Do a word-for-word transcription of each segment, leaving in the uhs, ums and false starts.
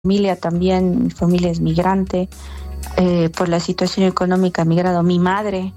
familia también, mi familia es migrante, eh, por la situación económica ha migrado mi madre.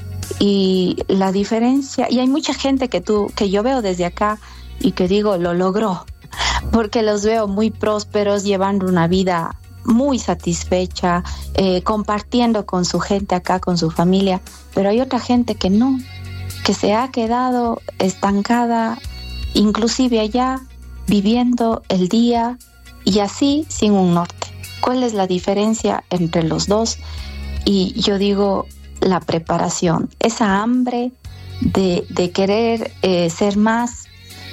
Y la diferencia, y hay mucha gente que tú, que yo veo desde acá y que digo, lo logró, porque los veo muy prósperos, llevando una vida muy satisfecha, eh, compartiendo con su gente acá, con su familia, pero hay otra gente que no, que se ha quedado estancada, inclusive allá, viviendo el día y así sin un norte. ¿Cuál es la diferencia entre los dos? Y yo digo, la preparación, esa hambre de, de querer eh, ser más,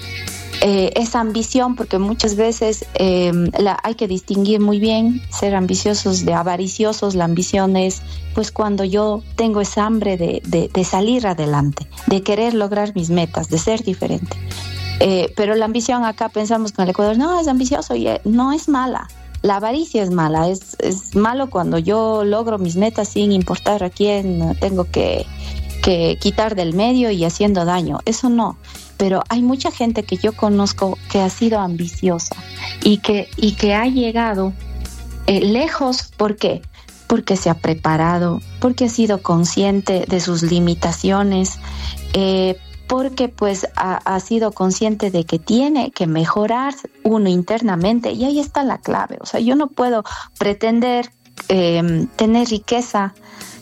eh, esa ambición, porque muchas veces eh, la, hay que distinguir muy bien ser ambiciosos de avariciosos. La ambición es pues cuando yo tengo esa hambre de, de, de salir adelante, de querer lograr mis metas, de ser diferente. Eh, pero la ambición acá pensamos con el Ecuador, no, es ambicioso y eh, no es mala. La avaricia es mala, es, es malo cuando yo logro mis metas sin importar a quién tengo que, que quitar del medio y haciendo daño. Eso no. Pero hay mucha gente que yo conozco que ha sido ambiciosa y que, y que ha llegado eh, lejos. ¿Por qué? Porque se ha preparado, porque ha sido consciente de sus limitaciones, eh, porque pues ha, ha sido consciente de que tiene que mejorar uno internamente, y ahí está la clave. O sea, yo no puedo pretender eh, tener riqueza.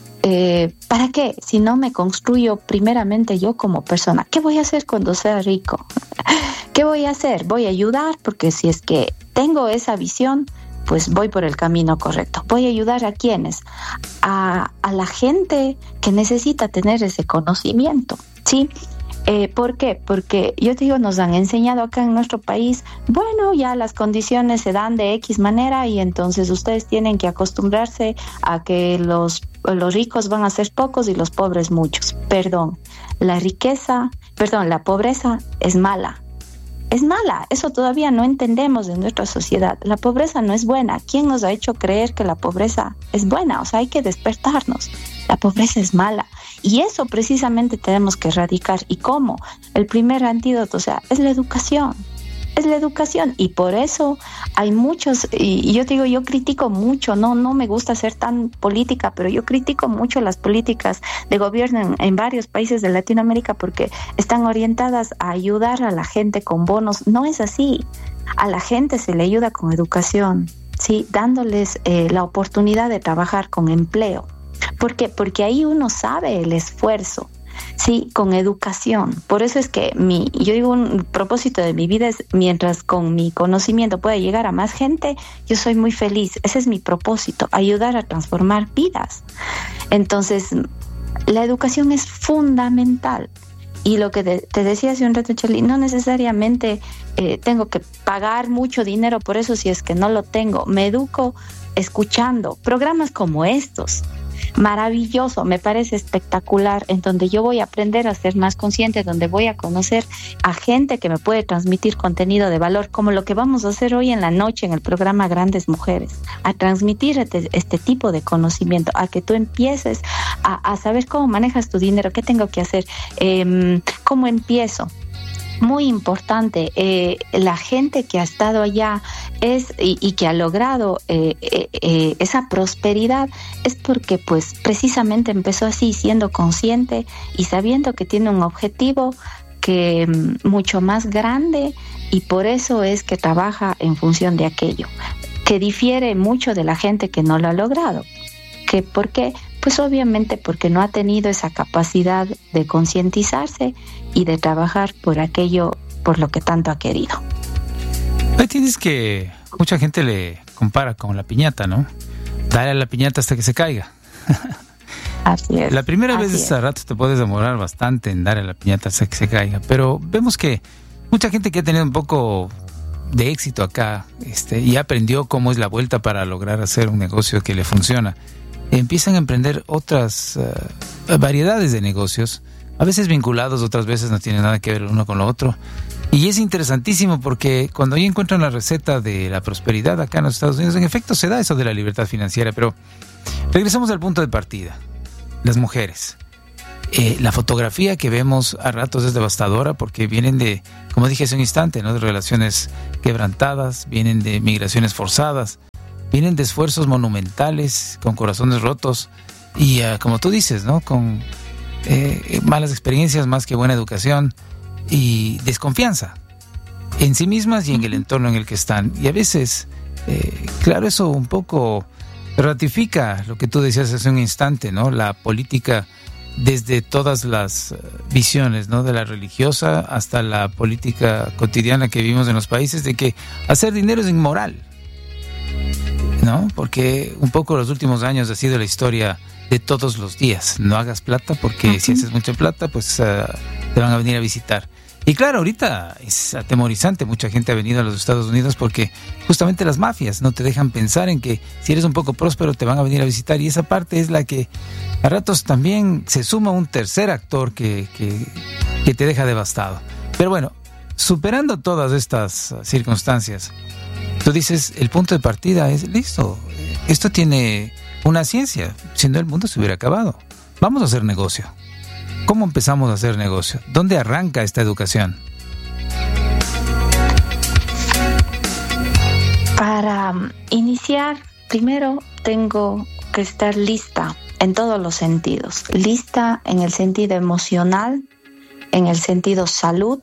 Eh, ¿Para qué? Si no me construyo primeramente yo como persona. ¿Qué voy a hacer cuando sea rico? ¿Qué voy a hacer? Voy a ayudar, porque si es que tengo esa visión, pues voy por el camino correcto. Voy a ayudar a quienes, a, a la gente que necesita tener ese conocimiento, ¿sí? Eh, ¿Por qué? Porque yo te digo, nos han enseñado acá en nuestro país, bueno, ya las condiciones se dan de X manera y entonces ustedes tienen que acostumbrarse a que los, los ricos van a ser pocos y los pobres muchos. Perdón, la riqueza, perdón, la pobreza es mala. Es mala, eso todavía no entendemos en nuestra sociedad. La pobreza no es buena. ¿Quién nos ha hecho creer que la pobreza es buena? O sea, hay que despertarnos. La pobreza es mala. Y eso precisamente tenemos que erradicar. ¿Y cómo? El primer antídoto, o sea, es la educación. Es la educación. Y por eso hay muchos, y yo te digo, yo critico mucho, no, no me gusta ser tan política, pero yo critico mucho las políticas de gobierno en, en varios países de Latinoamérica porque están orientadas a ayudar a la gente con bonos. No es así. A la gente se le ayuda con educación, ¿sí? Dándoles eh, la oportunidad de trabajar con empleo. ¿Por qué? Porque ahí uno sabe el esfuerzo, sí, con educación. Por eso es que mi, yo digo, un propósito de mi vida es, mientras con mi conocimiento pueda llegar a más gente, yo soy muy feliz. Ese es mi propósito, ayudar a transformar vidas. Entonces, la educación es fundamental. Y lo que de, te decía hace un rato, Charly, no necesariamente eh, tengo que pagar mucho dinero por eso si es que no lo tengo. Me educo escuchando programas como estos. Maravilloso, me parece espectacular, en donde yo voy a aprender a ser más consciente, donde voy a conocer a gente que me puede transmitir contenido de valor, como lo que vamos a hacer hoy en la noche en el programa Grandes Mujeres, a transmitir este, este tipo de conocimiento, a que tú empieces a, a saber cómo manejas tu dinero, qué tengo que hacer, eh, cómo empiezo. Muy importante, eh, la gente que ha estado allá es y, y que ha logrado eh, eh, eh, esa prosperidad es porque pues precisamente empezó así, siendo consciente y sabiendo que tiene un objetivo que mm, mucho más grande, y por eso es que trabaja en función de aquello, que difiere mucho de la gente que no lo ha logrado. ¿Que por qué? Pues obviamente porque no ha tenido esa capacidad de concientizarse y de trabajar por aquello por lo que tanto ha querido. Ahí tienes que mucha gente le compara con la piñata, ¿no? Dale a la piñata hasta que se caiga. Así es. La primera vez es. a rato te puedes demorar bastante en darle a la piñata hasta que se caiga, pero vemos que mucha gente que ha tenido un poco de éxito acá, este, y aprendió cómo es la vuelta para lograr hacer un negocio que le funciona, empiezan a emprender otras uh, variedades de negocios, a veces vinculados, otras veces no tienen nada que ver uno con lo otro. Y es interesantísimo porque cuando ya encuentran la receta de la prosperidad acá en los Estados Unidos, en efecto se da eso de la libertad financiera. Pero regresamos al punto de partida, las mujeres. Eh, la fotografía que vemos a ratos es devastadora porque vienen de, como dije hace un instante, ¿no? De relaciones quebrantadas, vienen de migraciones forzadas, vienen de esfuerzos monumentales, con corazones rotos y uh, como tú dices, ¿no? Con eh, malas experiencias más que buena educación y desconfianza en sí mismas y en el entorno en el que están. Y a veces, eh, claro, eso un poco ratifica lo que tú decías hace un instante, ¿no? La política desde todas las visiones, ¿no? De la religiosa hasta la política cotidiana que vivimos en los países, de que hacer dinero es inmoral, ¿no? Porque un poco los últimos años ha sido la historia de todos los días. No hagas plata porque uh-huh. si haces mucha plata, pues uh, te van a venir a visitar. Y claro, ahorita es atemorizante, mucha gente ha venido a los Estados Unidos porque justamente las mafias no te dejan pensar en que si eres un poco próspero te van a venir a visitar, y esa parte es la que a ratos también se suma un tercer actor que, que, que te deja devastado. Pero bueno, superando todas estas circunstancias, tú dices, el punto de partida es, listo, esto tiene una ciencia, si no el mundo se hubiera acabado, vamos a hacer negocio. ¿Cómo empezamos a hacer negocio? ¿Dónde arranca esta educación? Para iniciar, primero tengo que estar lista en todos los sentidos. Lista en el sentido emocional, en el sentido salud,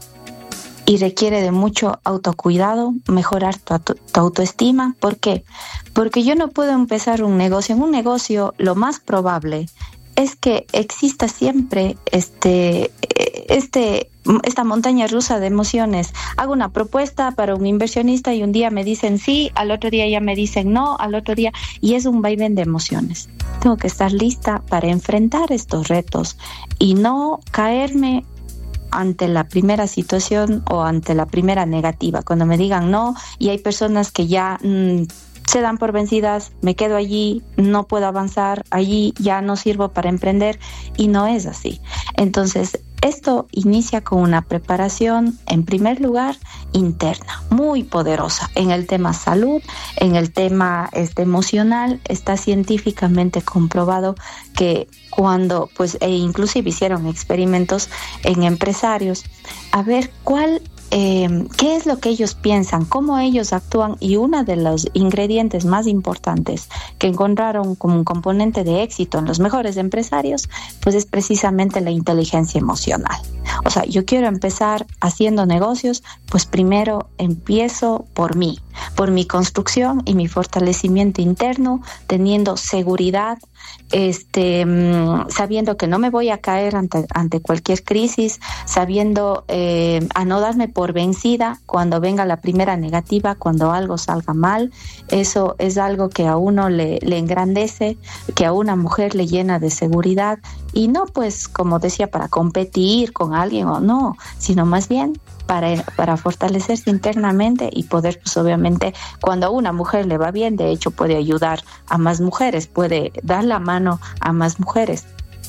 y requiere de mucho autocuidado, mejorar tu, tu autoestima. ¿Por qué? Porque yo no puedo empezar un negocio. En un negocio lo más probable es que exista siempre este, este, esta montaña rusa de emociones. Hago una propuesta para un inversionista y un día me dicen sí, al otro día ya me dicen no, al otro día, y es un vaivén de emociones. Tengo que estar lista para enfrentar estos retos y no caerme ante la primera situación o ante la primera negativa. Cuando me digan no, y hay personas que ya mmm, se dan por vencidas, me quedo allí, no puedo avanzar, allí ya no sirvo para emprender, y no es así. Entonces, esto inicia con una preparación, en primer lugar, interna, muy poderosa. En el tema salud, en el tema este, emocional, está científicamente comprobado que cuando, pues, e inclusive hicieron experimentos en empresarios, a ver cuál Eh, qué es lo que ellos piensan, cómo ellos actúan, y uno de los ingredientes más importantes que encontraron como un componente de éxito en los mejores empresarios, pues es precisamente la inteligencia emocional. O sea, yo quiero empezar haciendo negocios, pues primero empiezo por mí, por mi construcción y mi fortalecimiento interno, teniendo seguridad, este, sabiendo que no me voy a caer ante, ante cualquier crisis, sabiendo eh, a no darme por vencida cuando venga la primera negativa, cuando algo salga mal. Eso es algo que a uno le, le engrandece, que a una mujer le llena de seguridad, y no pues como decía para competir con alguien o no, sino más bien para, para fortalecerse internamente y poder, pues obviamente, cuando a una mujer le va bien, de hecho puede ayudar a más mujeres, puede dar la mano a más mujeres,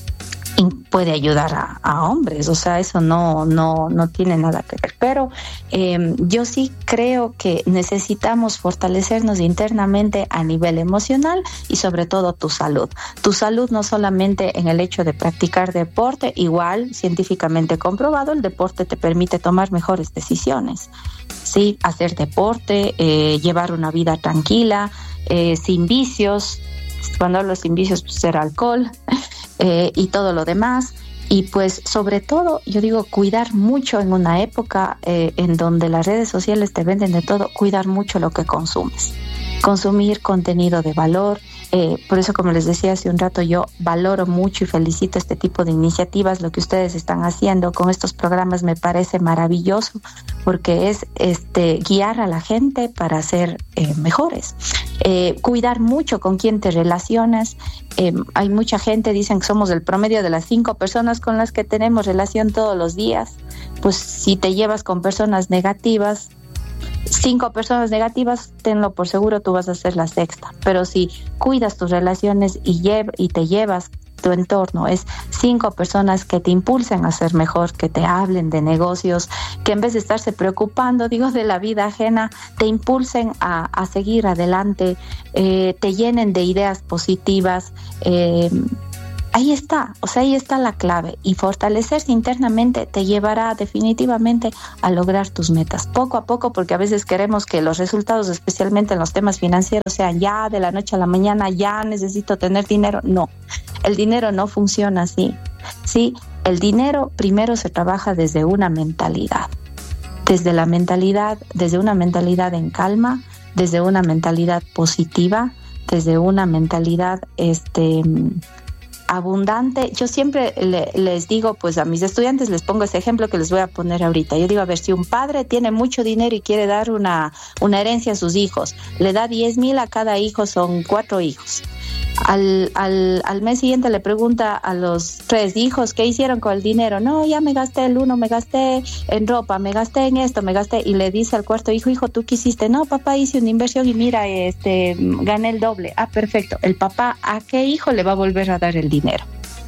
y puede ayudar a, a hombres. O sea, eso no, no, no tiene nada que ver. Pero eh, yo sí creo que necesitamos fortalecernos internamente a nivel emocional y sobre todo tu salud. Tu salud no solamente en el hecho de practicar deporte, igual científicamente comprobado, el deporte te permite tomar mejores decisiones. Sí, hacer deporte, eh, llevar una vida tranquila, eh, sin vicios. Cuando hablo sin vicios, pues ser alcohol eh, y todo lo demás. Y pues sobre todo, yo digo, cuidar mucho en una época eh, en donde las redes sociales te venden de todo, cuidar mucho lo que consumes. Consumir contenido de valor. Eh, por eso, como les decía hace un rato, yo valoro mucho y felicito este tipo de iniciativas. Lo que ustedes están haciendo con estos programas me parece maravilloso, porque es este guiar a la gente para ser eh, mejores. Eh, cuidar mucho con quién te relacionas. Eh, hay mucha gente, dicen que somos el promedio de las cinco personas con las que tenemos relación todos los días. Pues si te llevas con personas negativas, cinco personas negativas, tenlo por seguro, tú vas a ser la sexta. Pero si cuidas tus relaciones y, llev- y te llevas tu entorno, es cinco personas que te impulsen a ser mejor, que te hablen de negocios, que en vez de estarse preocupando, digo, de la vida ajena, te impulsen a, a seguir adelante, eh, te llenen de ideas positivas, eh, Ahí está, o sea, ahí está la clave. Y fortalecerse internamente te llevará definitivamente a lograr tus metas, poco a poco, porque a veces queremos que los resultados, especialmente en los temas financieros, sean ya de la noche a la mañana, ya necesito tener dinero. No, el dinero no funciona así. Sí, el dinero primero se trabaja desde una mentalidad, desde la mentalidad, desde una mentalidad en calma, desde una mentalidad positiva, desde una mentalidad, este... abundante. Yo siempre le, les digo, pues a mis estudiantes les pongo ese ejemplo que les voy a poner ahorita. Yo digo, a ver, si un padre tiene mucho dinero y quiere dar una, una herencia a sus hijos, le da diez mil a cada hijo, son cuatro hijos. Al, al, al mes siguiente le pregunta a los tres hijos qué hicieron con el dinero. No, ya me gasté el uno, me gasté en ropa, me gasté en esto, me gasté. Y le dice al cuarto hijo, hijo, ¿tú qué hiciste? No, papá, hice una inversión y mira, este, gané el doble. Ah, perfecto. El papá, ¿a qué hijo le va a volver a dar el dinero?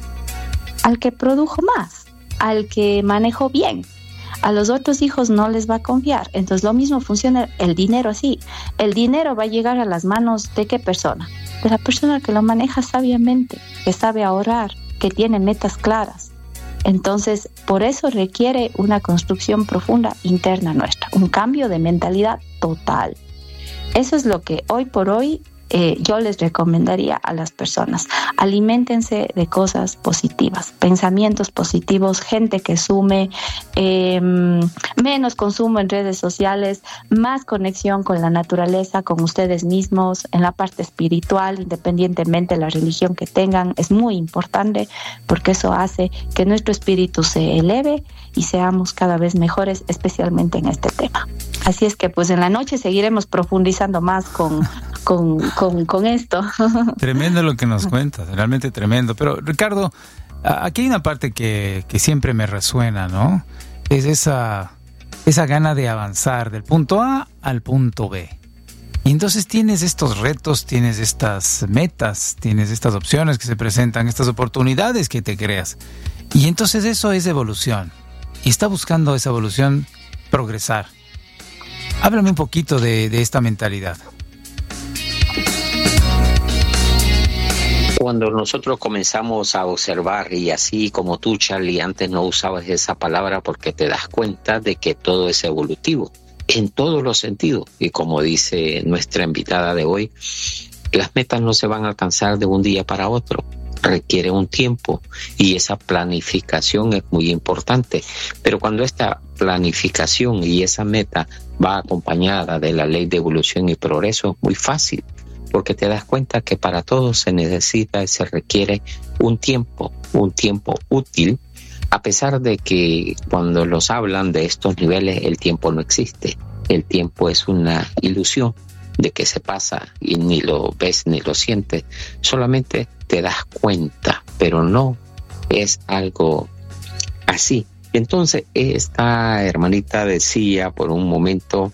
Al que produjo más, al que manejó bien. A los otros hijos no les va a confiar. Entonces lo mismo funciona el dinero así. El dinero va a llegar a las manos ¿de qué persona? De la persona que lo maneja sabiamente, que sabe ahorrar, que tiene metas claras. Entonces, por eso requiere una construcción profunda interna nuestra, un cambio de mentalidad total. Eso es lo que hoy por hoy eh, yo les recomendaría a las personas. Aliméntense de cosas positivas, pensamientos positivos, gente que sume, eh, menos consumo en redes sociales, más conexión con la naturaleza, con ustedes mismos, en la parte espiritual, independientemente de la religión que tengan, es muy importante porque eso hace que nuestro espíritu se eleve y seamos cada vez mejores, especialmente en este tema. Así es que pues en la noche seguiremos profundizando más con, con, con, con esto. Tremendo lo que nos cuentas, realmente tremendo. Pero Ricardo, aquí hay una parte que, que siempre me resuena, ¿no? Es esa, esa gana de avanzar del punto A al punto B. Y entonces tienes estos retos, tienes estas metas, tienes estas opciones que se presentan, estas oportunidades que te creas. Y entonces eso es evolución. Y está buscando esa evolución progresar. Háblame un poquito de, de esta mentalidad. Cuando nosotros comenzamos a observar, y así como tú, Charlie, antes no usabas esa palabra porque te das cuenta de que todo es evolutivo, en todos los sentidos. Y como dice nuestra invitada de hoy, las metas no se van a alcanzar de un día para otro. Requiere un tiempo y esa planificación es muy importante. Pero cuando esta planificación y esa meta va acompañada de la ley de evolución y progreso, es muy fácil, porque te das cuenta que para todo se necesita y se requiere un tiempo, un tiempo útil, a pesar de que cuando los hablan de estos niveles el tiempo no existe. El tiempo es una ilusión de que se pasa y ni lo ves ni lo sientes, solamente te das cuenta, pero no es algo así. Entonces esta hermanita decía por un momento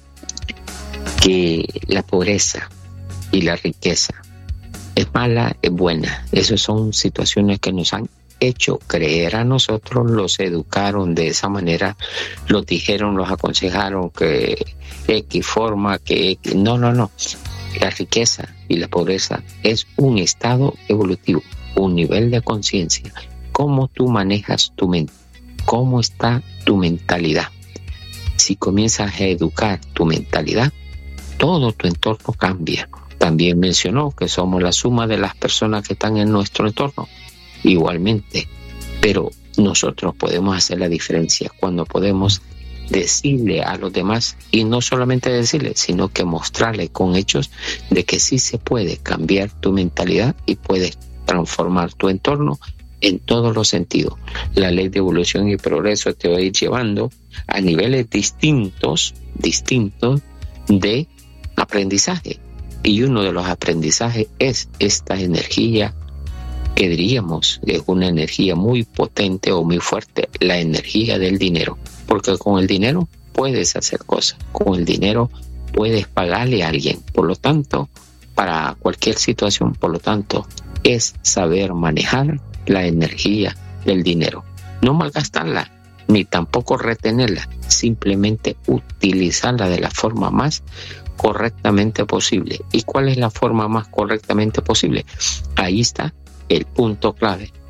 que la pobreza y la riqueza es mala, es buena. Esas son situaciones que nos han hecho creer a nosotros, los educaron de esa manera, los dijeron, los aconsejaron que X forma, que X... No, no, no. La riqueza y la pobreza es un estado evolutivo, un nivel de conciencia. Cómo tú manejas tu mente, cómo está tu mentalidad. Si comienzas a educar tu mentalidad, todo tu entorno cambia. También mencionó que somos la suma de las personas que están en nuestro entorno. Igualmente, pero nosotros podemos hacer la diferencia cuando podemos decirle a los demás, y no solamente decirle, sino que mostrarle con hechos de que sí se puede cambiar tu mentalidad y puedes transformar tu entorno en todos los sentidos. La ley de evolución y progreso te va a ir llevando a niveles distintos, distintos de aprendizaje. Y uno de los aprendizajes es esta energía que diríamos es una energía muy potente o muy fuerte, la energía del dinero. Porque con el dinero puedes hacer cosas, con el dinero puedes pagarle a alguien. Por lo tanto, para cualquier situación, por lo tanto, es saber manejar la energía del dinero. No malgastarla, ni tampoco retenerla, simplemente utilizarla de la forma más correctamente posible. ¿Y cuál es la forma más correctamente posible? Ahí está el punto clave.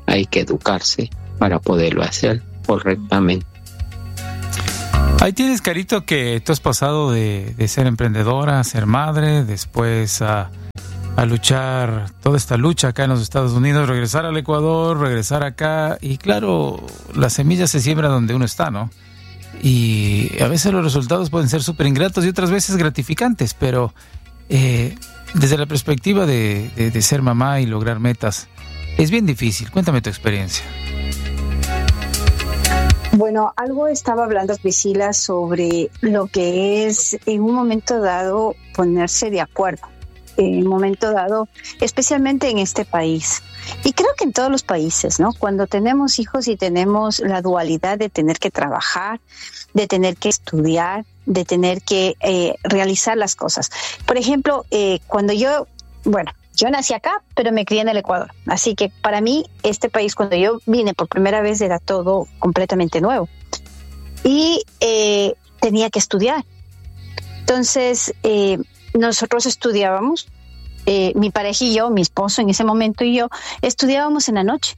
hay que educarse para poderlo hacer correctamente. Ahí tienes, Carito, que tú has pasado de, de ser emprendedora a ser madre, después a, a luchar, toda esta lucha acá en los Estados Unidos, regresar al Ecuador, regresar acá, y claro, la semilla se siembra donde uno está, ¿no? Y a veces los resultados pueden ser súper ingratos y otras veces gratificantes, pero eh, desde la perspectiva de, de, de ser mamá y lograr metas, es bien difícil. Cuéntame tu experiencia. Bueno, algo estaba hablando Priscila sobre lo que es en un momento dado ponerse de acuerdo, en un momento dado, especialmente en este país. Y creo que en todos los países, ¿no? Cuando tenemos hijos y tenemos la dualidad de tener que trabajar, de tener que estudiar, de tener que eh, realizar las cosas. Por ejemplo, eh, cuando yo, bueno, yo nací acá, pero me crié en el Ecuador. Así que para mí, este país, cuando yo vine por primera vez, era todo completamente nuevo. Y eh, tenía que estudiar. Entonces, eh, nosotros estudiábamos, eh, mi pareja y yo, mi esposo en ese momento y yo, estudiábamos en la noche.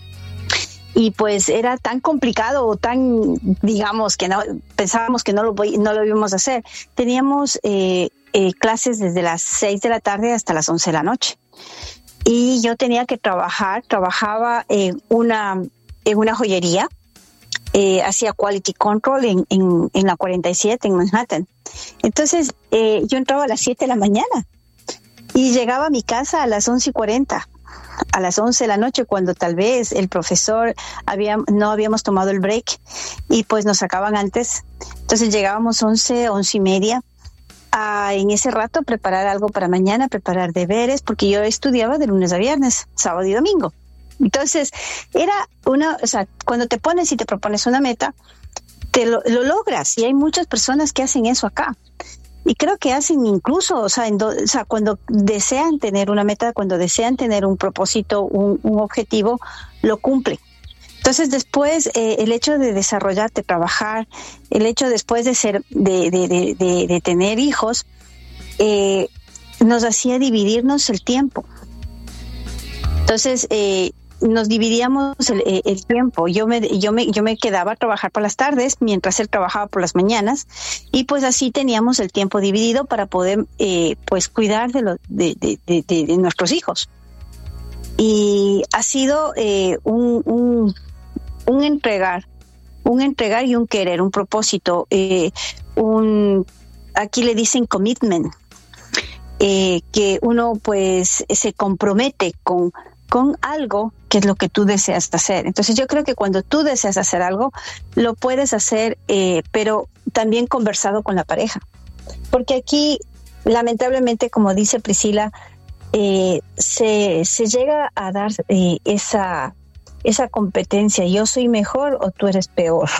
Y pues era tan complicado o tan, digamos, que no pensábamos que no lo, no lo íbamos a hacer. Teníamos eh, eh, clases desde las seis de la tarde hasta las once de la noche. Y yo tenía que trabajar, trabajaba en una, en una joyería, eh, hacía quality control en, en, en la cuarenta y siete en Manhattan. Entonces eh, yo entraba a las siete de la mañana y llegaba a mi casa a las once y cuarenta. A las once de la noche, cuando tal vez el profesor había, no habíamos tomado el break y pues nos sacaban antes. Entonces llegábamos once, once y media a en ese rato preparar algo para mañana, preparar deberes, porque yo estudiaba de lunes a viernes, sábado y domingo. Entonces era una, o sea, cuando te pones y te propones una meta, te lo, lo logras, y hay muchas personas que hacen eso acá. Y creo que hacen incluso, o sea, en do, o sea, cuando desean tener una meta, cuando desean tener un propósito, un, un objetivo, lo cumplen. Entonces después eh, el hecho de desarrollarte, trabajar, el hecho después de ser, de, de, de, de, de tener hijos, eh, nos hacía dividirnos el tiempo. Entonces eh, nos dividíamos el, el tiempo. Yo me, yo me, yo me quedaba a trabajar por las tardes mientras él trabajaba por las mañanas, y pues así teníamos el tiempo dividido para poder eh, pues cuidar de, lo, de, de, de, de nuestros hijos. Y ha sido eh, un, un, un entregar, un entregar y un querer, un propósito, eh, un, aquí le dicen commitment, eh, que uno pues se compromete con con algo que es lo que tú deseas hacer. Entonces yo creo que cuando tú deseas hacer algo, lo puedes hacer, eh, pero también conversado con la pareja. Porque aquí, lamentablemente, como dice Priscila, eh, se, se llega a dar eh, esa, esa competencia, yo soy mejor o tú eres peor.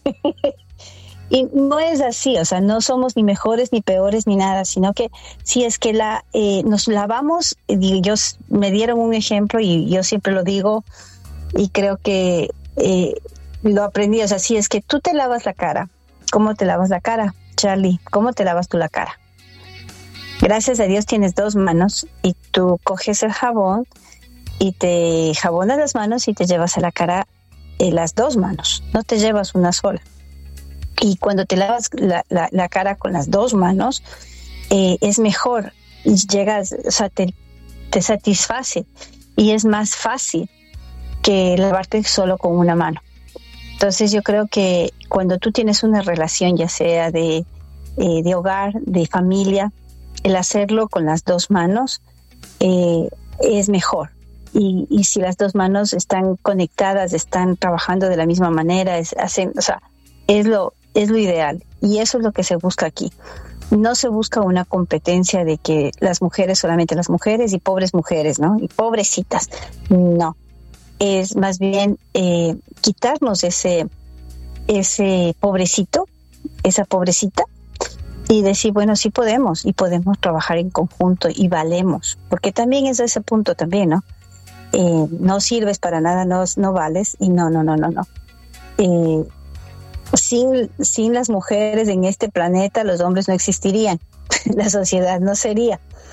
Y no es así, o sea, no somos ni mejores ni peores ni nada, sino que si es que la eh, nos lavamos, ellos me dieron un ejemplo y yo siempre lo digo y creo que eh, lo aprendí, o sea, si es que tú te lavas la cara, ¿cómo te lavas la cara, Charlie? ¿Cómo te lavas tú la cara? Gracias a Dios tienes dos manos y tú coges el jabón y te jabonas las manos y te llevas a la cara eh, las dos manos, no te llevas una sola. Y cuando te lavas la, la, la cara con las dos manos, eh, es mejor, llegas, o sea, te, te satisface y es más fácil que lavarte solo con una mano. Entonces yo creo que cuando tú tienes una relación, ya sea de, eh, de hogar, de familia, el hacerlo con las dos manos eh, es mejor. Y, y si las dos manos están conectadas, están trabajando de la misma manera, es, hacen, o sea, es lo es lo ideal, y eso es lo que se busca aquí. No se busca una competencia de que las mujeres, solamente las mujeres y pobres mujeres, ¿no? Y pobrecitas. No. Es más bien eh, quitarnos ese, ese pobrecito, esa pobrecita, y decir, bueno, sí podemos, y podemos trabajar en conjunto y valemos, porque también es ese punto también, ¿no? Eh, no sirves para nada, no, no vales, y no, no, no, no, no. Eh, Sin, sin las mujeres en este planeta, los hombres no existirían, la sociedad no sería.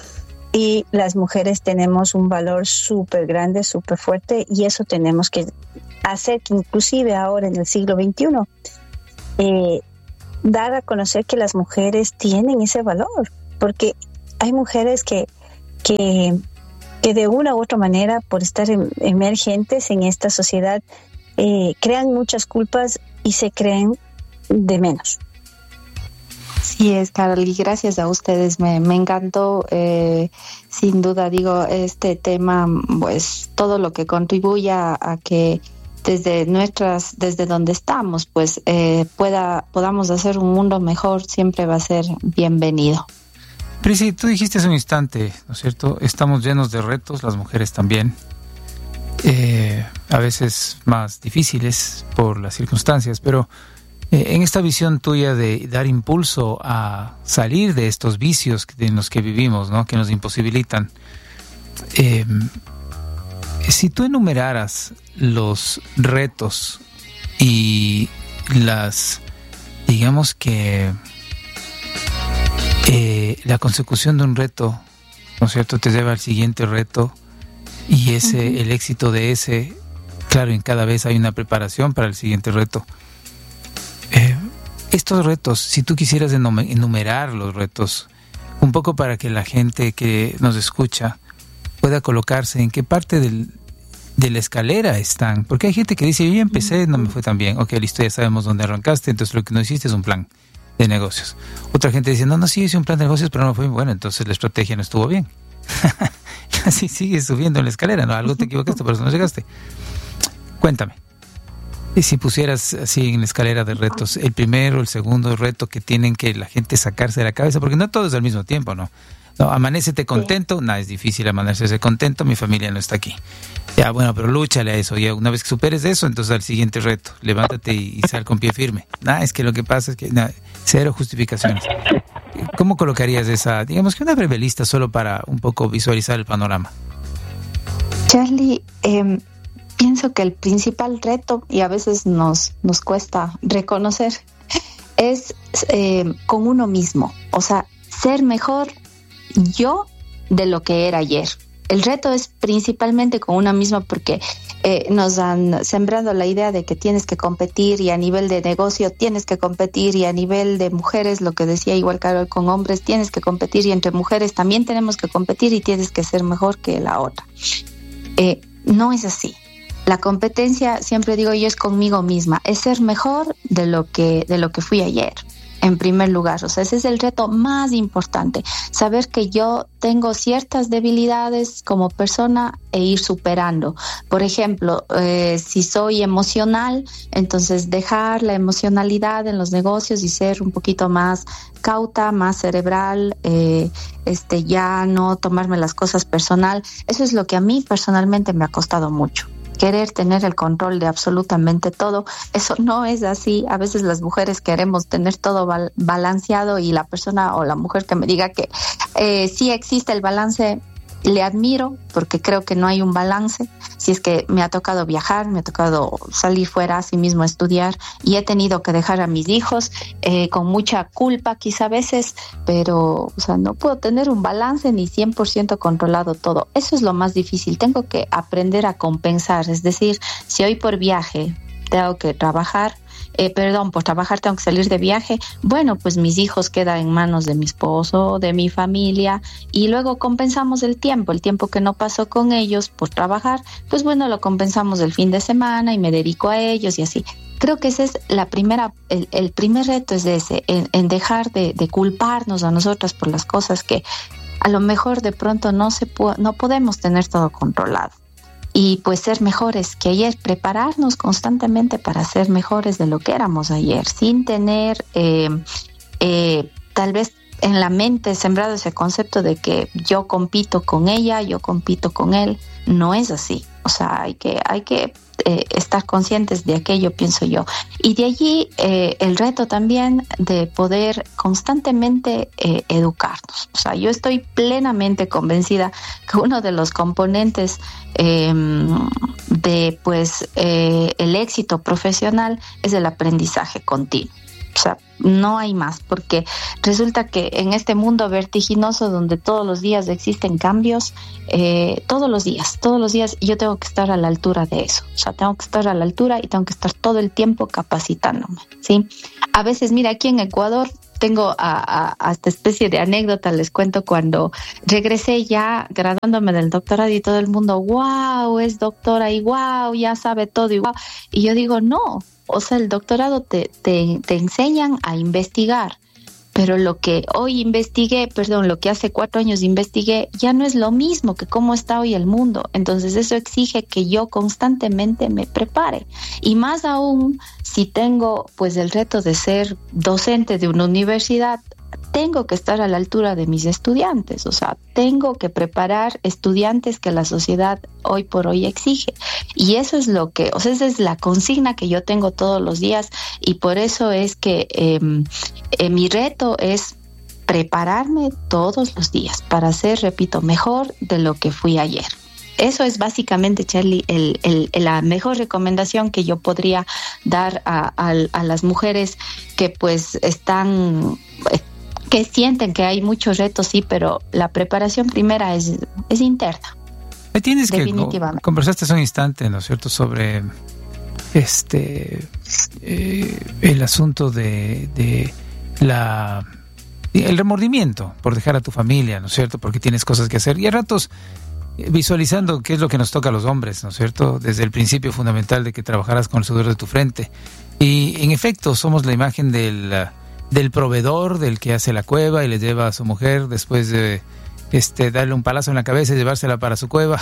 y las mujeres tenemos un valor súper grande, súper fuerte, y eso tenemos que hacer que inclusive ahora en el siglo veintiuno eh, dar a conocer que las mujeres tienen ese valor, porque hay mujeres que, que, que de una u otra manera, por estar em, emergentes en esta sociedad, eh, crean muchas culpas y se creen de menos. Sí es, Carol, y gracias a ustedes, me, me encantó, eh, sin duda, digo, este tema, pues todo lo que contribuya a que desde nuestras, desde donde estamos, pues eh, pueda, podamos hacer un mundo mejor, siempre va a ser bienvenido. Prisi, tú dijiste hace un instante, ¿no es cierto? Estamos llenos de retos, las mujeres también, eh, a veces más difíciles por las circunstancias, pero eh, en esta visión tuya de dar impulso a salir de estos vicios en los que vivimos, ¿no? Que nos imposibilitan, eh, si tú enumeraras los retos y las, digamos que eh, la consecución de un reto, ¿no es cierto?, te lleva al siguiente reto, y ese, uh-huh. el éxito de ese, claro, en cada vez hay una preparación para el siguiente reto. Eh, estos retos, si tú quisieras enumerar los retos, un poco para que la gente que nos escucha pueda colocarse en qué parte del, de la escalera están, porque hay gente que dice, yo ya empecé, no me fue tan bien. Ok, listo, ya sabemos dónde arrancaste, entonces lo que no hiciste es un plan de negocios. Otra gente dice, no, no, sí hice un plan de negocios, pero no fue bueno, entonces la estrategia no estuvo bien. Así sigues subiendo en la escalera, ¿no? Algo te equivocaste, por eso no llegaste. Cuéntame, y si pusieras así en la escalera de retos, el primero, el segundo reto que tienen que la gente sacarse de la cabeza, porque no todo es al mismo tiempo, ¿no? No, amanecete contento, sí. Nada, es difícil amanecerse contento, mi familia no está aquí. Ya, bueno, pero lúchale a eso, ya una vez que superes eso, entonces al siguiente reto, levántate y, y sal con pie firme. Nada, es que lo que pasa es que, nada, cero justificaciones. ¿Cómo colocarías esa, digamos que una breve lista solo para un poco visualizar el panorama? Charlie, eh, pienso que el principal reto, y a veces nos, nos cuesta reconocer, es eh, con uno mismo, o sea, ser mejor yo de lo que era ayer. El reto es principalmente con una misma, porque eh, nos han sembrado la idea de que tienes que competir, y a nivel de negocio tienes que competir, y a nivel de mujeres, lo que decía igual Carol, con hombres tienes que competir, y entre mujeres también tenemos que competir y tienes que ser mejor que la otra. Eh, no es así. La competencia, siempre digo yo, es conmigo misma, es ser mejor de lo que, de lo que fui ayer. En primer lugar, o sea, ese es el reto más importante, saber que yo tengo ciertas debilidades como persona e ir superando. Por ejemplo, eh, si soy emocional, entonces dejar la emocionalidad en los negocios y ser un poquito más cauta, más cerebral, eh, este, ya no tomarme las cosas personal. Eso es lo que a mí personalmente me ha costado mucho. Querer tener el control de absolutamente todo, eso no es así. A veces las mujeres queremos tener todo bal- balanceado, y la persona o la mujer que me diga que eh, sí existe el balance, le admiro, porque creo que no hay un balance. Si es que me ha tocado viajar, me ha tocado salir fuera, así mismo estudiar, y he tenido que dejar a mis hijos eh, con mucha culpa quizá a veces, pero o sea, no puedo tener un balance ni cien por ciento controlado todo. Eso es lo más difícil. Tengo que aprender a compensar, es decir, si hoy por viaje tengo que trabajar, Eh, perdón, por trabajar tengo que salir de viaje, bueno, pues mis hijos quedan en manos de mi esposo, de mi familia, y luego compensamos el tiempo, el tiempo que no pasó con ellos por trabajar, pues bueno, lo compensamos el fin de semana y me dedico a ellos y así. Creo que ese es la primera, el, el primer reto es ese, en, en dejar de, de culparnos a nosotras por las cosas que a lo mejor de pronto no se pu- no podemos tener todo controlado. Y pues ser mejores que ayer, prepararnos constantemente para ser mejores de lo que éramos ayer, sin tener eh, eh, tal vez en la mente sembrado ese concepto de que yo compito con ella, yo compito con él. No es así. O sea, hay que, hay que eh, estar conscientes de aquello, pienso yo. Y de allí eh, el reto también de poder constantemente eh, educarnos. O sea, yo estoy plenamente convencida que uno de los componentes eh, de pues eh, el éxito profesional es el aprendizaje continuo. O sea, no hay más, porque resulta que en este mundo vertiginoso donde todos los días existen cambios, eh, todos los días, todos los días yo tengo que estar a la altura de eso. O sea, tengo que estar a la altura y tengo que estar todo el tiempo capacitándome, ¿sí? A veces, mira, aquí en Ecuador tengo a, a, a esta especie de anécdota, les cuento, cuando regresé ya graduándome del doctorado y todo el mundo, wow, es doctora y wow, ya sabe todo y wow. Y yo digo, no, o sea, el doctorado te, te, te enseñan a investigar, pero lo que hoy investigué, perdón, lo que hace cuatro años investigué, ya no es lo mismo que cómo está hoy el mundo. Entonces eso exige que yo constantemente me prepare. Y más aún, si tengo pues el reto de ser docente de una universidad, tengo que estar a la altura de mis estudiantes. O sea, tengo que preparar estudiantes que la sociedad hoy por hoy exige. Y eso es lo que, o sea, esa es la consigna que yo tengo todos los días. Y por eso es que eh, eh, mi reto es prepararme todos los días para ser, repito, mejor de lo que fui ayer. Eso es básicamente, Charlie, el, el, la mejor recomendación que yo podría dar a, a, a las mujeres que pues están, que sienten que hay muchos retos, sí, pero la preparación primera es, es interna. Me tienes que conversaste hace un instante, ¿no es cierto?, sobre este eh, el asunto de, de la el remordimiento por dejar a tu familia, ¿no es cierto?, porque tienes cosas que hacer y a ratos visualizando qué es lo que nos toca a los hombres, ¿no es cierto?, desde el principio fundamental de que trabajaras con el sudor de tu frente. Y en efecto somos la imagen del, del proveedor, del que hace la cueva y le lleva a su mujer después de este darle un palazo en la cabeza y llevársela para su cueva.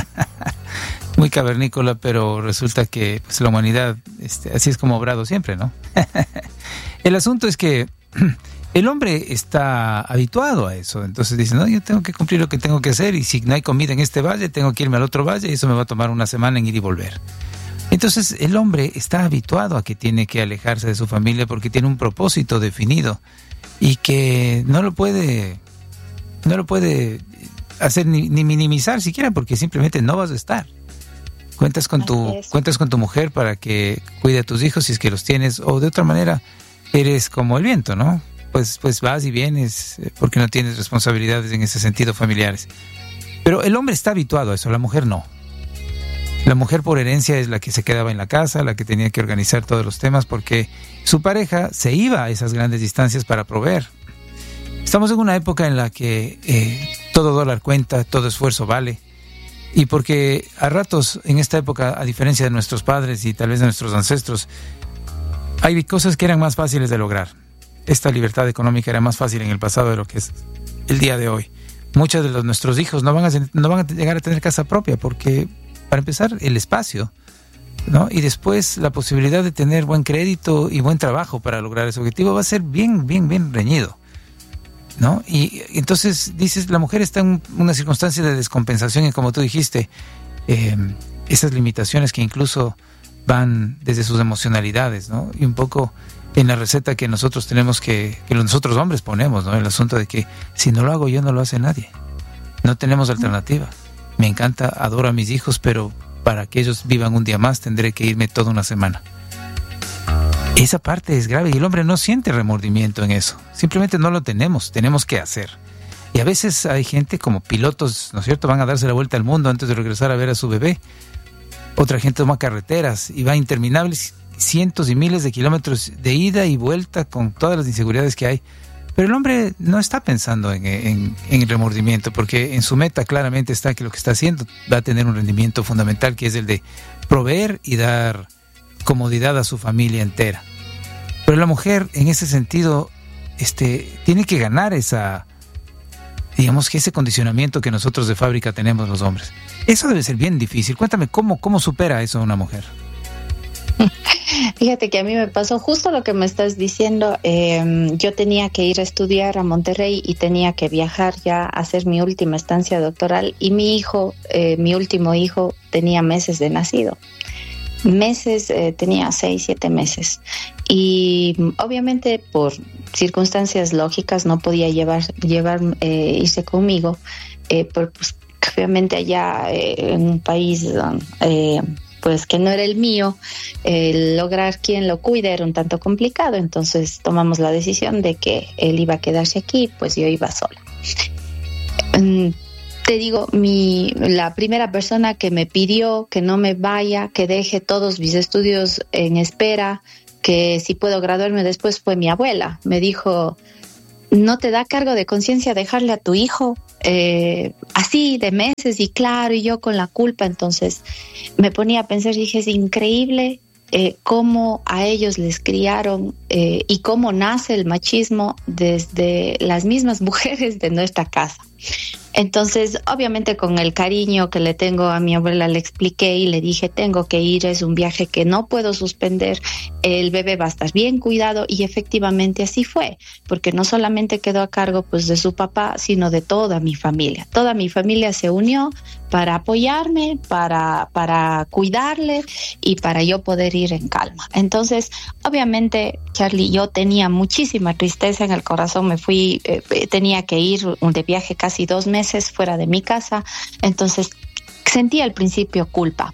Muy cavernícola, pero resulta que pues, la humanidad este, así es como ha obrado siempre, ¿no? El asunto es que el hombre está habituado a eso, entonces dice, no, yo tengo que cumplir lo que tengo que hacer y si no hay comida en este valle, tengo que irme al otro valle y eso me va a tomar una semana en ir y volver. Entonces el hombre está habituado a que tiene que alejarse de su familia porque tiene un propósito definido y que no lo puede, no lo puede hacer ni, ni minimizar siquiera porque simplemente no vas a estar. Cuentas con tu, cuentas con tu mujer para que cuide a tus hijos si es que los tienes o de otra manera eres como el viento, ¿no? Pues, pues vas y vienes porque no tienes responsabilidades en ese sentido familiares. Pero el hombre está habituado a eso, la mujer no. La mujer por herencia es la que se quedaba en la casa, la que tenía que organizar todos los temas porque su pareja se iba a esas grandes distancias para proveer. Estamos en una época en la que eh, todo dólar cuenta, todo esfuerzo vale. Y porque a ratos en esta época, a diferencia de nuestros padres y tal vez de nuestros ancestros, hay cosas que eran más fáciles de lograr. Esta libertad económica era más fácil en el pasado de lo que es el día de hoy. Muchos de los, nuestros hijos no van, a, no van a llegar a tener casa propia porque, para empezar, el espacio, ¿no? Y después la posibilidad de tener buen crédito y buen trabajo para lograr ese objetivo va a ser bien, bien, bien reñido, ¿no? Y entonces dices, la mujer está en una circunstancia de descompensación y como tú dijiste, eh, esas limitaciones que incluso van desde sus emocionalidades, ¿no? Y un poco en la receta que nosotros tenemos que, que nosotros hombres ponemos, ¿no? El asunto de que si no lo hago yo, no lo hace nadie. No tenemos alternativa. Me encanta, adoro a mis hijos, pero para que ellos vivan un día más tendré que irme toda una semana. Esa parte es grave y el hombre no siente remordimiento en eso. Simplemente no lo tenemos, tenemos que hacer. Y a veces hay gente como pilotos, ¿no es cierto? Van a darse la vuelta al mundo antes de regresar a ver a su bebé. Otra gente toma carreteras y va interminables cientos y miles de kilómetros de ida y vuelta con todas las inseguridades que hay. Pero el hombre no está pensando en, en, en el remordimiento porque en su meta claramente está que lo que está haciendo va a tener un rendimiento fundamental que es el de proveer y dar comodidad a su familia entera. Pero la mujer en ese sentido este, tiene que ganar esa, digamos que ese condicionamiento que nosotros de fábrica tenemos los hombres. Eso debe ser bien difícil. Cuéntame cómo, cómo supera eso una mujer. Fíjate que a mí me pasó justo lo que me estás diciendo. Eh, yo tenía que ir a estudiar a Monterrey y tenía que viajar ya a hacer mi última estancia doctoral y mi hijo, eh, mi último hijo tenía meses de nacido. Meses, eh, tenía seis, siete meses. Y obviamente por circunstancias lógicas no podía llevar, llevar eh, irse conmigo. Eh, por, pues, obviamente allá eh, en un país... Eh, pues que no era el mío, el lograr quien lo cuide era un tanto complicado, entonces tomamos la decisión de que él iba a quedarse aquí, pues yo iba sola. Te digo, mi, la primera persona que me pidió que no me vaya, que deje todos mis estudios en espera, que si puedo graduarme después, fue mi abuela. Me dijo, ¿no te da cargo de conciencia dejarle a tu hijo eh, así de meses? Y claro, y yo con la culpa. Entonces me ponía a pensar y dije, es increíble eh, cómo a ellos les criaron eh, y cómo nace el machismo desde las mismas mujeres de nuestra casa. Entonces, obviamente con el cariño que le tengo a mi abuela, le expliqué y le dije, tengo que ir, es un viaje que no puedo suspender, el bebé va a estar bien cuidado, y efectivamente así fue, porque no solamente quedó a cargo pues de su papá, sino de toda mi familia. Toda mi familia se unió para apoyarme, para, para cuidarle y para yo poder ir en calma. Entonces, obviamente, Charlie, yo tenía muchísima tristeza en el corazón, me fui, eh, tenía que ir de viaje casi dos meses fuera de mi casa, entonces sentía al principio culpa,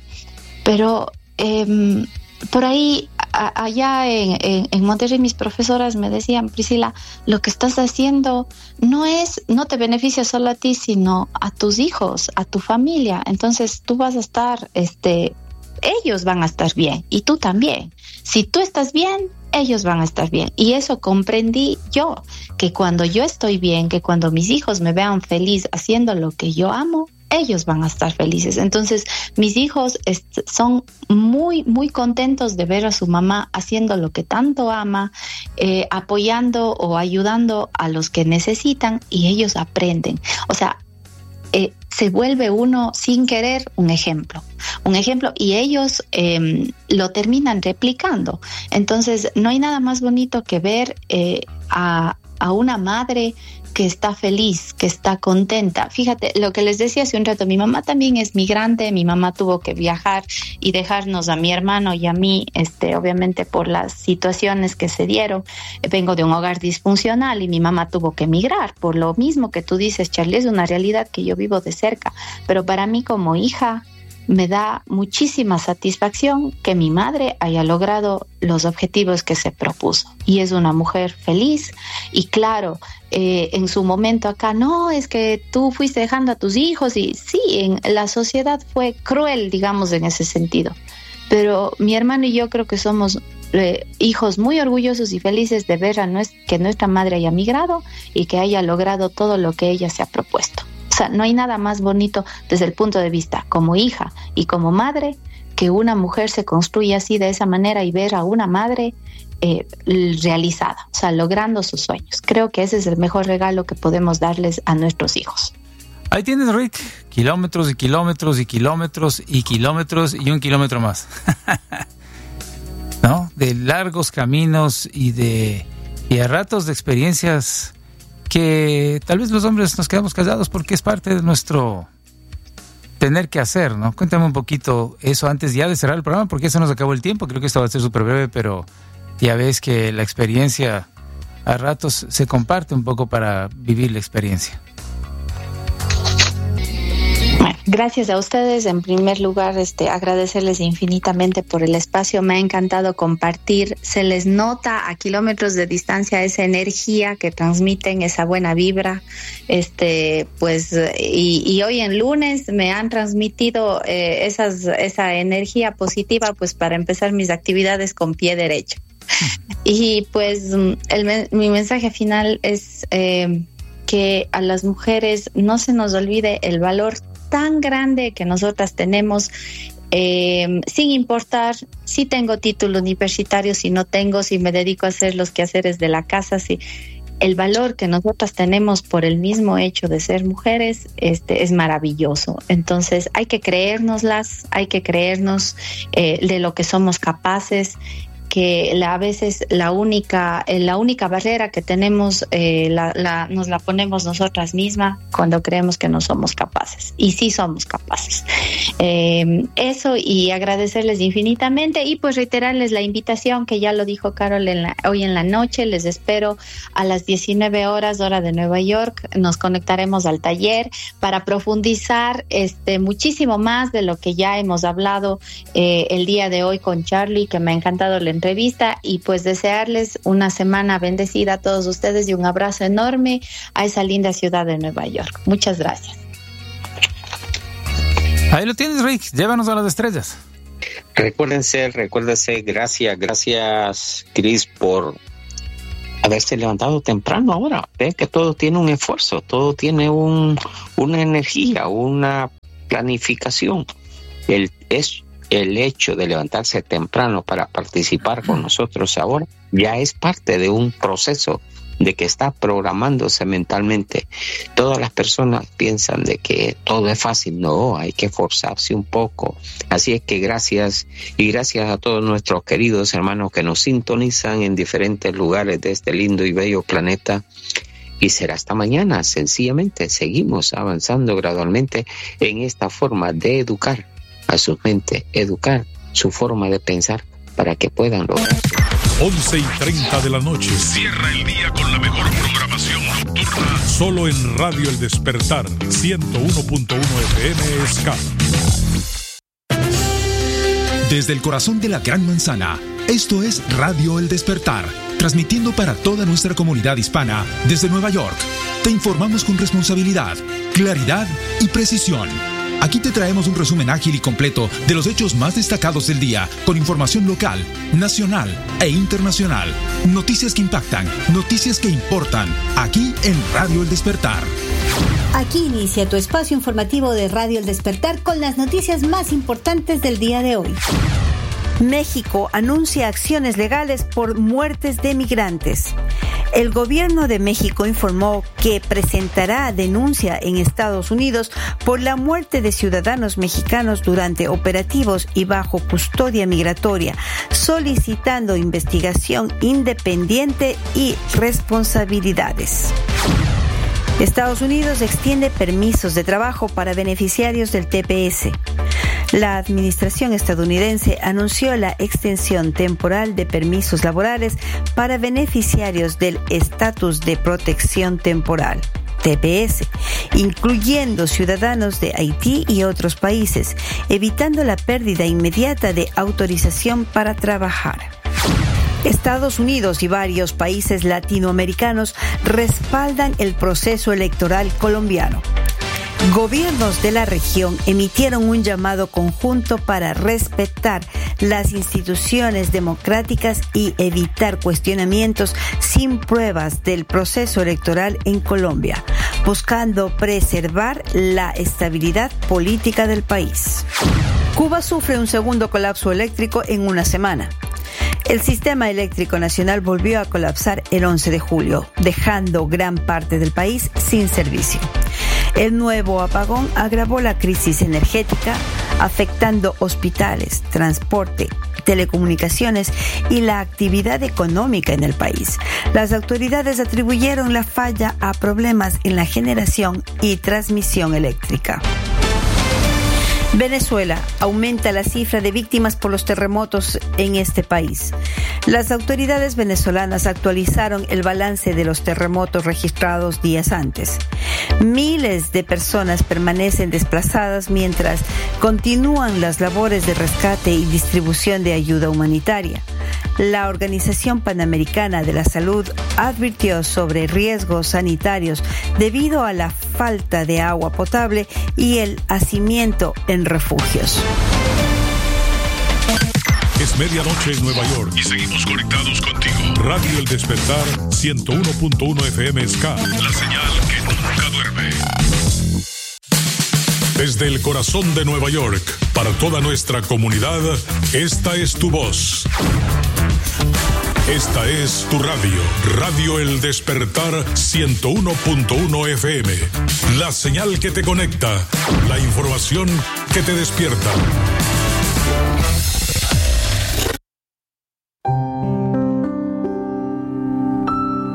pero eh, por ahí a, allá en, en, en Monterrey mis profesoras me decían, Priscila, lo que estás haciendo no es, no te beneficia solo a ti, sino a tus hijos, a tu familia, entonces tú vas a estar, este, ellos van a estar bien y tú también. Si tú estás bien, ellos van a estar bien. Y eso comprendí yo, que cuando yo estoy bien, que cuando mis hijos me vean feliz haciendo lo que yo amo, ellos van a estar felices. Entonces, mis hijos est- son muy, muy contentos de ver a su mamá haciendo lo que tanto ama, eh, apoyando o ayudando a los que necesitan, y ellos aprenden. O sea, eh, se vuelve uno sin querer un ejemplo, un ejemplo y ellos eh, lo terminan replicando. Entonces no hay nada más bonito que ver eh, a, a una madre que está feliz, que está contenta. Fíjate, lo que les decía hace un rato, mi mamá también es migrante, mi mamá tuvo que viajar y dejarnos a mi hermano y a mí, este, obviamente por las situaciones que se dieron. Vengo de un hogar disfuncional y mi mamá tuvo que emigrar, por lo mismo que tú dices, Charlie, es una realidad que yo vivo de cerca, pero para mí como hija me da muchísima satisfacción que mi madre haya logrado los objetivos que se propuso, y es una mujer feliz. Y claro, eh, en su momento acá, no, es que tú fuiste dejando a tus hijos, y sí, en la sociedad fue cruel, digamos, en ese sentido, pero mi hermano y yo creo que somos eh, hijos muy orgullosos y felices de ver a nuestra, que nuestra madre haya migrado y que haya logrado todo lo que ella se ha propuesto. O sea, no hay nada más bonito desde el punto de vista como hija y como madre que una mujer se construya así, de esa manera, y ver a una madre eh, realizada, o sea, logrando sus sueños. Creo que ese es el mejor regalo que podemos darles a nuestros hijos. Ahí tienes, Rick, kilómetros y kilómetros y kilómetros y kilómetros y un kilómetro más. ¿No? De largos caminos y de y a ratos de experiencias que tal vez los hombres nos quedamos callados porque es parte de nuestro tener que hacer, ¿no? Cuéntame un poquito eso antes ya de cerrar el programa, porque ya se nos acabó el tiempo. Creo que esto va a ser súper breve, pero ya ves que la experiencia a ratos se comparte un poco para vivir la experiencia. Gracias a ustedes. En primer lugar, este, agradecerles infinitamente por el espacio. Me ha encantado compartir. Se les nota a kilómetros de distancia esa energía que transmiten, esa buena vibra. Este, pues, y, y hoy en lunes me han transmitido eh, esas, esa energía positiva, pues, para empezar mis actividades con pie derecho. Y pues, el, mi mensaje final es eh, que a las mujeres no se nos olvide el valor tan grande que nosotras tenemos, eh, sin importar si tengo título universitario, si no tengo, si me dedico a hacer los quehaceres de la casa, si el valor que nosotras tenemos por el mismo hecho de ser mujeres este, es maravilloso. Entonces hay que creérnoslas, hay que creernos eh, de lo que somos capaces, que la, a veces la única, eh, la única barrera que tenemos eh, la, la, nos la ponemos nosotras mismas cuando creemos que no somos capaces. Y sí somos capaces. Eh, eso, y agradecerles infinitamente y pues reiterarles la invitación que ya lo dijo Carol en la, hoy en la noche. Les espero a las diecinueve horas hora de Nueva York. Nos conectaremos al taller para profundizar este muchísimo más de lo que ya hemos hablado eh, el día de hoy con Charlie, que me ha encantado la entrevista, y pues desearles una semana bendecida a todos ustedes y un abrazo enorme a esa linda ciudad de Nueva York. Muchas gracias. Ahí lo tienes, Rick. Llévanos a las estrellas. Recuérdense, recuérdense, gracias, gracias, Cris, por haberse levantado temprano ahora. Ve que todo tiene un esfuerzo, todo tiene un, una energía, una planificación. El, es, el hecho de levantarse temprano para participar con nosotros ahora ya es parte de un proceso de que está programándose mentalmente. Todas las personas piensan de que todo es fácil. No, hay que esforzarse un poco. Así es que gracias, y gracias a todos nuestros queridos hermanos que nos sintonizan en diferentes lugares de este lindo y bello planeta. Y será hasta mañana. Sencillamente seguimos avanzando gradualmente en esta forma de educar a su mente, educar su forma de pensar para que puedan lograr. once y treinta de la noche. Cierra el día con la mejor programación nocturna. Solo en Radio El Despertar, ciento uno punto uno F M S K. Desde el corazón de la Gran Manzana, esto es Radio El Despertar, transmitiendo para toda nuestra comunidad hispana desde Nueva York. Te informamos con responsabilidad, claridad y precisión. Aquí te traemos un resumen ágil y completo de los hechos más destacados del día, con información local, nacional e internacional. Noticias que impactan, noticias que importan, aquí en Radio El Despertar. Aquí inicia tu espacio informativo de Radio El Despertar con las noticias más importantes del día de hoy. México anuncia acciones legales por muertes de migrantes. El gobierno de México informó que presentará denuncia en Estados Unidos por la muerte de ciudadanos mexicanos durante operativos y bajo custodia migratoria, solicitando investigación independiente y responsabilidades. Estados Unidos extiende permisos de trabajo para beneficiarios del T P S. La administración estadounidense anunció la extensión temporal de permisos laborales para beneficiarios del Estatus de Protección Temporal, T P S, incluyendo ciudadanos de Haití y otros países, evitando la pérdida inmediata de autorización para trabajar. Estados Unidos y varios países latinoamericanos respaldan el proceso electoral colombiano. Gobiernos de la región emitieron un llamado conjunto para respetar las instituciones democráticas y evitar cuestionamientos sin pruebas del proceso electoral en Colombia, buscando preservar la estabilidad política del país. Cuba sufre un segundo colapso eléctrico en una semana. El sistema eléctrico nacional volvió a colapsar el once de julio, dejando gran parte del país sin servicio. El nuevo apagón agravó la crisis energética, afectando hospitales, transporte, telecomunicaciones y la actividad económica en el país. Las autoridades atribuyeron la falla a problemas en la generación y transmisión eléctrica. Venezuela aumenta la cifra de víctimas por los terremotos en este país. Las autoridades venezolanas actualizaron el balance de los terremotos registrados días antes. Miles de personas permanecen desplazadas mientras continúan las labores de rescate y distribución de ayuda humanitaria. La Organización Panamericana de la Salud advirtió sobre riesgos sanitarios debido a la falta de agua potable y el hacimiento en refugios. Es medianoche en Nueva York y seguimos conectados contigo. Radio El Despertar, ciento uno punto uno F M S K, la señal que nunca duerme. Desde el corazón de Nueva York, para toda nuestra comunidad, esta es tu voz. Esta es tu radio, Radio El Despertar ciento uno punto uno F M. La señal que te conecta, la información que te despierta.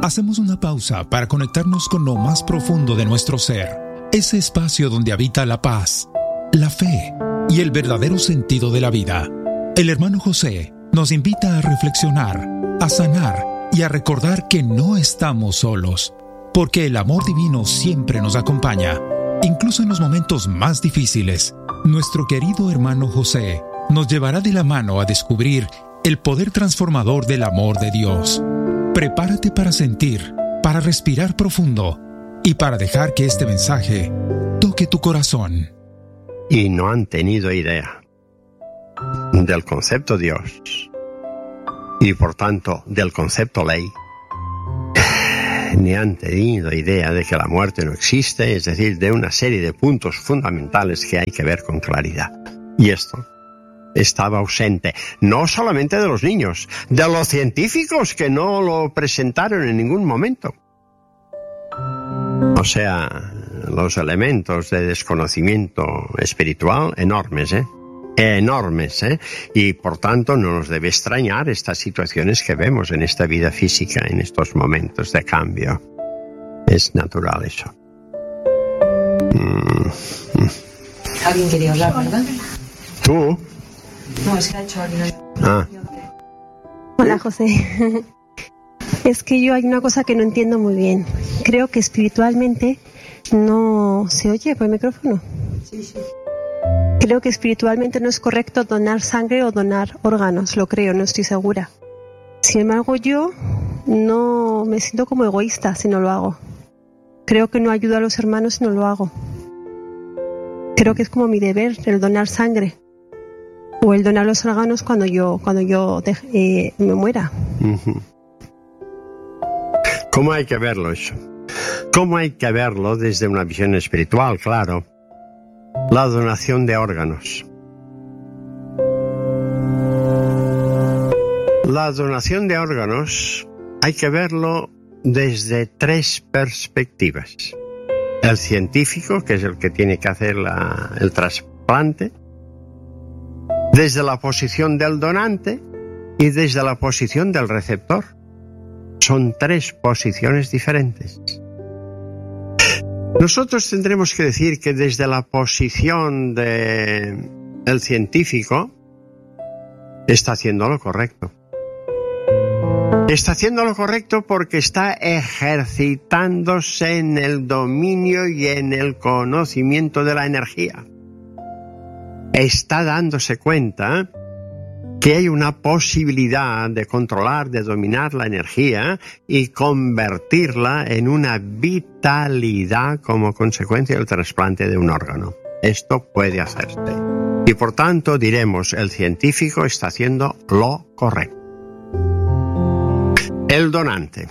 Hacemos una pausa para conectarnos con lo más profundo de nuestro ser, ese espacio donde habita la paz, la fe y el verdadero sentido de la vida. El hermano José nos invita a reflexionar, a sanar y a recordar que no estamos solos, porque el amor divino siempre nos acompaña, incluso en los momentos más difíciles. Nuestro querido hermano José nos llevará de la mano a descubrir el poder transformador del amor de Dios. Prepárate para sentir, para respirar profundo y para dejar que este mensaje toque tu corazón. Y no han tenido idea del concepto Dios y por tanto del concepto ley, ni han tenido idea de que la muerte no existe, es decir, de una serie de puntos fundamentales que hay que ver con claridad. Y esto estaba ausente, no solamente de los niños, de los científicos que no lo presentaron en ningún momento. O sea, los elementos de desconocimiento espiritual enormes, ¿eh? Enormes, ¿eh? Y por tanto no nos debe extrañar estas situaciones que vemos en esta vida física, en estos momentos de cambio. Es natural eso. Mm. Alguien quería hablar, ¿verdad? ¿Tú? No, es que ha hecho alguien. Ah. Hola, José. Es que yo hay una cosa que no entiendo muy bien. Creo que espiritualmente no se oye por el micrófono. Sí, sí. Creo que espiritualmente no es correcto donar sangre o donar órganos, lo creo, no estoy segura. Sin embargo, yo no me siento como egoísta si no lo hago. Creo que no ayudo a los hermanos si no lo hago. Creo que es como mi deber el donar sangre o el donar los órganos cuando yo cuando yo deje, eh, me muera. Uh-huh. ¿Cómo hay que verlo eso? ¿Cómo hay que verlo desde una visión espiritual? Claro. La donación de órganos. La donación de órganos hay que verlo desde tres perspectivas. El científico, que es el que tiene que hacer la, el trasplante, desde la posición del donante y desde la posición del receptor. Son tres posiciones diferentes. Nosotros tendremos que decir que desde la posición del científico está haciendo lo correcto. Está haciendo lo correcto porque está ejercitándose en el dominio y en el conocimiento de la energía. Está dándose cuenta que hay una posibilidad de controlar, de dominar la energía y convertirla en una vitalidad como consecuencia del trasplante de un órgano. Esto puede hacerse. Y por tanto diremos, el científico está haciendo lo correcto. El donante.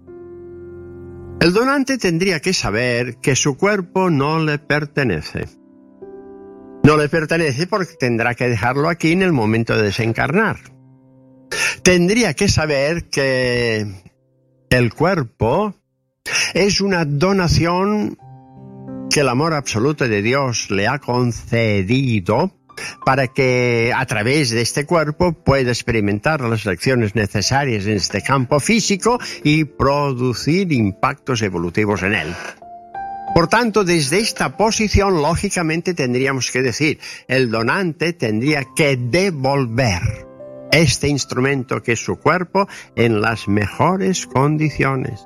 El donante tendría que saber que su cuerpo no le pertenece. No le pertenece porque tendrá que dejarlo aquí en el momento de desencarnar. Tendría que saber que el cuerpo es una donación que el amor absoluto de Dios le ha concedido para que a través de este cuerpo pueda experimentar las lecciones necesarias en este campo físico y producir impactos evolutivos en él. Por tanto, desde esta posición, lógicamente tendríamos que decir, el donante tendría que devolver este instrumento que es su cuerpo en las mejores condiciones,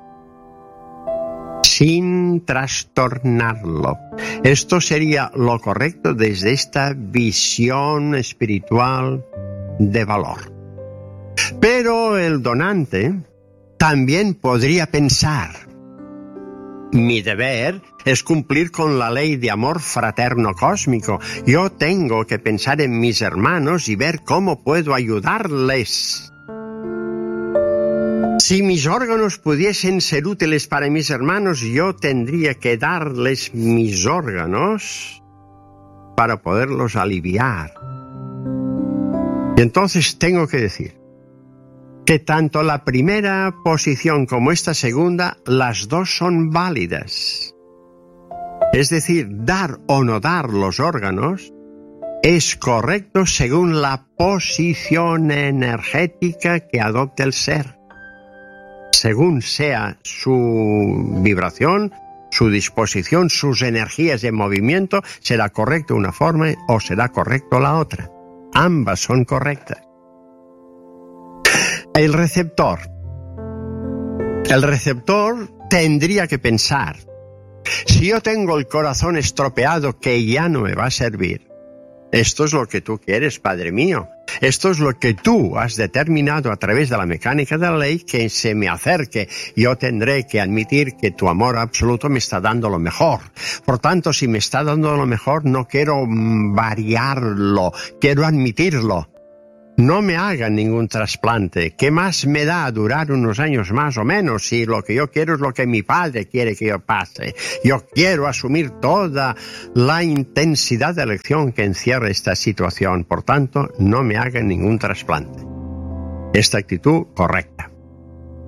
sin trastornarlo. Esto sería lo correcto desde esta visión espiritual de valor. Pero el donante también podría pensar, mi deber es cumplir con la ley de amor fraterno cósmico. Yo tengo que pensar en mis hermanos y ver cómo puedo ayudarles. Si mis órganos pudiesen ser útiles para mis hermanos, yo tendría que darles mis órganos para poderlos aliviar. Y entonces tengo que decir que tanto la primera posición como esta segunda, las dos son válidas. Es decir, dar o no dar los órganos es correcto según la posición energética que adopte el ser. según sea su vibración, su disposición, sus energías de movimiento, será correcto una forma o será correcto la otra. Ambas son correctas. El receptor. El receptor tendría que pensar, si yo tengo el corazón estropeado que ya no me va a servir, esto es lo que tú quieres, Padre mío. Esto es lo que tú has determinado a través de la mecánica de la ley, que se me acerque. Yo tendré que admitir que tu amor absoluto me está dando lo mejor. Por tanto, si me está dando lo mejor, no quiero variarlo, quiero admitirlo. No me hagan ningún trasplante. ¿Qué más me da durar unos años más o menos si lo que yo quiero es lo que mi padre quiere que yo pase? Yo quiero asumir toda la intensidad de elección que encierra esta situación. Por tanto, no me hagan ningún trasplante. Esta actitud correcta.